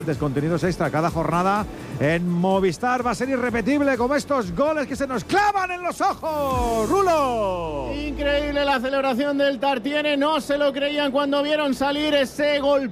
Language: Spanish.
Contenidos extra cada jornada en Movistar. Va a ser irrepetible como estos goles que se nos clavan en los ojos. ¡Rulo! Increíble la celebración del Tartiere. No se lo creían cuando vieron salir ese gol